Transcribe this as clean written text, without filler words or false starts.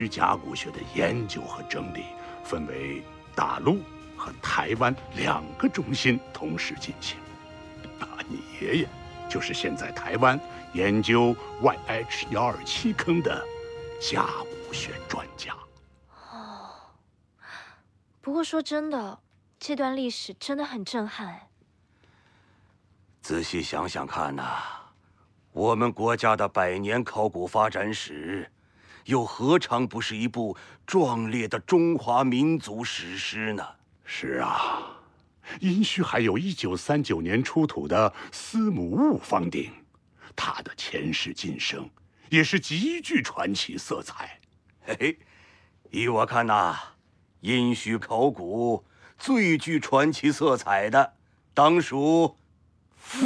甲骨学的研究和整理分为大陆和台湾2个中心同时进行。你爷爷就是现在台湾研究 YH127坑的甲骨学专家。 哦，不过说真的，这段历史真的很震撼。 仔细想想看呐，我们国家的100年考古发展史，又何尝不是一部壮烈的中华民族史诗呢？ 是啊，殷墟还有1939年出土的司母戊方鼎，它的前世今生也是极具传奇色彩。 嘿嘿，依我看呐，殷墟考古最具传奇色彩的，当属